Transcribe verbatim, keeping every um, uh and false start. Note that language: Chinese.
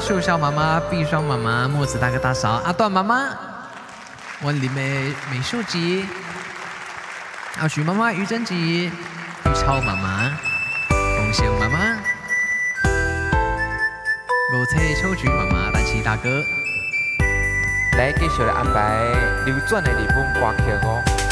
秀笑妈妈、碧霜妈妈、墨子大哥大嫂、阿段妈妈、文林美美秀吉、阿许妈妈、于贞吉、玉超妈妈、龚贤妈妈、五彩秋菊妈妈、蓝旗大哥。 来继续来安排流转的日本歌曲哦。